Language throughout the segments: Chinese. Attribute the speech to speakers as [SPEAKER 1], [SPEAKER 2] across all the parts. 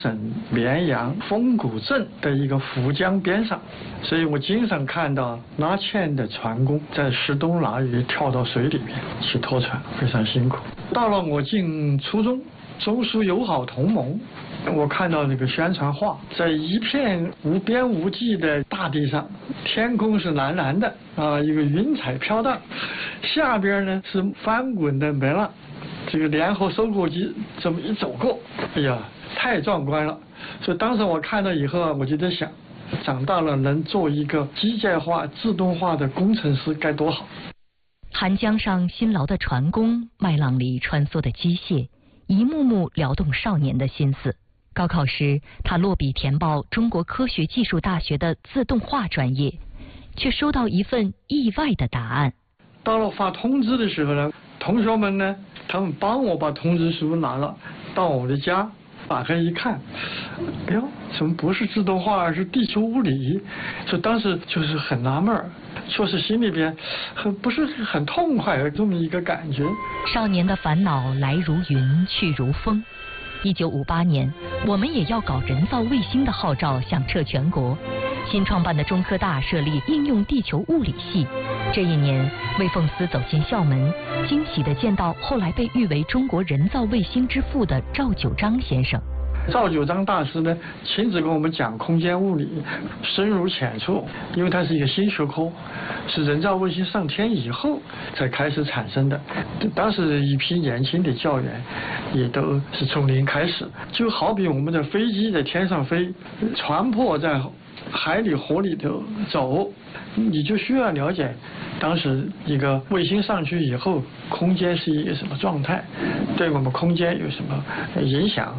[SPEAKER 1] 省绵阳丰谷镇的一个涪江边上，所以我经常看到拉纤的船工在石东拉鱼跳到水里面去拖船，非常辛苦。到了我进初中，中苏友好同盟，我看到那个宣传画，在一片无边无际的大地上，天空是蓝蓝的啊，一个云彩飘荡，下边呢是翻滚的梅浪，这个联合收割机这么一走过，哎呀，太壮观了。所以当时我看到以后啊，我就在想，长大了能做一个机械化、自动化的工程师该多好。
[SPEAKER 2] 寒江上辛劳的船工，麦浪里穿梭的机械，一幕幕撩动少年的心思。高考时，他落笔填报中国科学技术大学的自动化专业，却收到一份意外的答案。
[SPEAKER 1] 到了发通知的时候呢，同学们呢，他们帮我把通知书拿了到我的家，打开一看，哎呦，怎么不是自动化，而是地球物理？所以当时就是很纳闷，说是心里边不是很痛快的这么一个感觉。
[SPEAKER 2] 少年的烦恼来如云，去如风。1958年，我们也要搞人造卫星的号召响彻全国。新创办的中科大设立应用地球物理系。这一年，魏凤思走进校门，惊喜地见到后来被誉为中国人造卫星之父的赵九章先生。
[SPEAKER 1] 赵九章大师呢，亲自跟我们讲空间物理，深入浅出，因为它是一个新学科，是人造卫星上天以后才开始产生的。当时一批年轻的教员也都是从零开始，就好比我们的飞机在天上飞，船舶在海里河里头走，你就需要了解当时一个卫星上去以后，空间是一个什么状态，对我们空间有什么影响。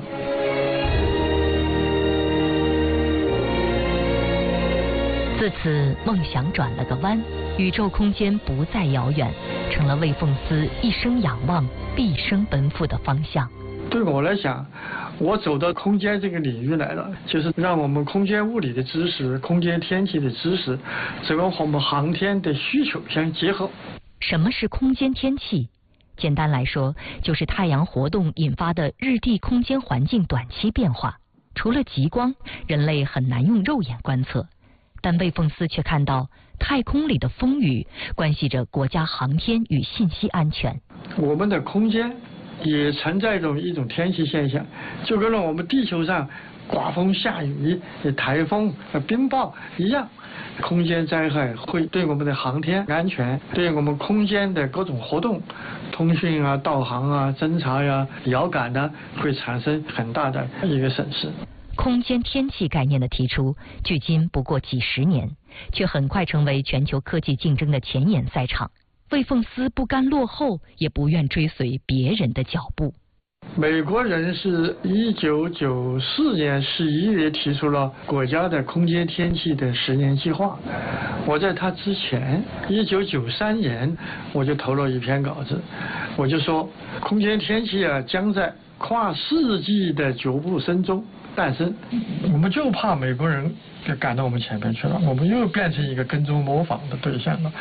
[SPEAKER 2] 自此，梦想转了个弯，宇宙空间不再遥远，成了魏凤思一生仰望、毕生奔赴的方向。
[SPEAKER 1] 对我来讲，我走到空间这个领域来了，就是让我们空间物理的知识、空间天气的知识，这个和我们航天的需求相结合。
[SPEAKER 2] 什么是空间天气？简单来说，就是太阳活动引发的日地空间环境短期变化。除了极光，人类很难用肉眼观测。但魏凤思却看到，太空里的风雨关系着国家航天与信息安全。
[SPEAKER 1] 我们的空间也存在着一种天气现象，就跟我们地球上刮风下雨、台风、冰雹一样。空间灾害会对我们的航天安全，对我们空间的各种活动，通讯啊、导航啊、侦察呀、遥感呢，会产生很大的一个损失。
[SPEAKER 2] 空间天气概念的提出，距今不过几十年，却很快成为全球科技竞争的前沿赛场。魏凤思不甘落后，也不愿追随别人的脚步。
[SPEAKER 1] 美国人是1994年11月提出了国家的空间天气的10年计划。我在他之前，1993年我就投了一篇稿子，我就说空间天气啊将在跨世纪的脚步声中诞生。我们就怕美国人就赶到我们前面去了，我们又变成一个跟踪模仿的对象了。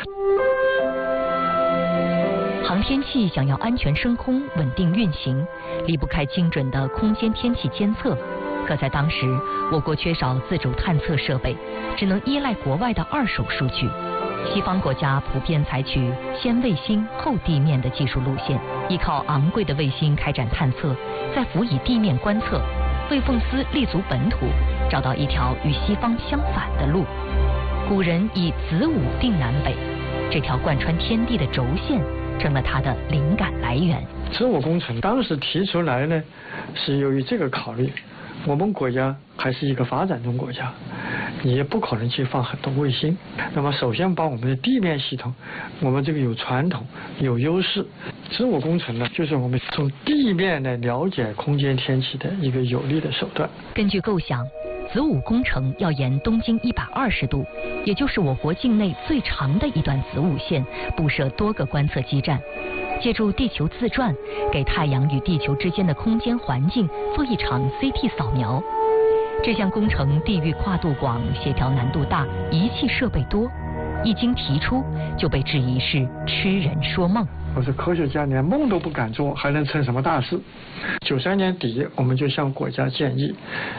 [SPEAKER 2] 航天器想要安全升空、稳定运行，离不开精准的空间天气监测。可在当时，我国缺少自主探测设备，只能依赖国外的二手数据。西方国家普遍采取先卫星后地面的技术路线，依靠昂贵的卫星开展探测，再辅以地面观测。魏凤思立足本土，找到一条与西方相反的路。古人以子午定南北，这条贯穿天地的轴线成了他的灵感来源。
[SPEAKER 1] 子午工程当时提出来呢，是由于这个考虑，我们国家还是一个发展中国家，你也不可能去放很多卫星。那么首先把我们的地面系统，我们这个有传统有优势。子午工程呢，就是我们从地面来了解空间天气的一个有力的手段。
[SPEAKER 2] 根据构想，子午工程要沿东经120度，也就是我国境内最长的一段子午线，布设多个观测基站，借助地球自转，给太阳与地球之间的空间环境做一场 CT 扫描。这项工程地域跨度广，协调难度大，仪器设备多，一经提出就被质疑是痴人说梦。
[SPEAKER 1] 我说科学家连梦都不敢做，还能成什么大事？93年底，我们就向国家建议，